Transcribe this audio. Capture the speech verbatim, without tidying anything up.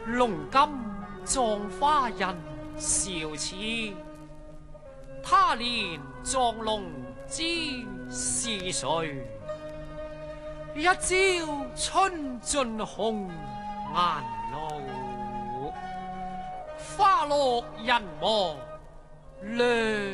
龍金葬花人少此，他年葬龍知是誰？一朝春盡紅顏老，花落人亡兩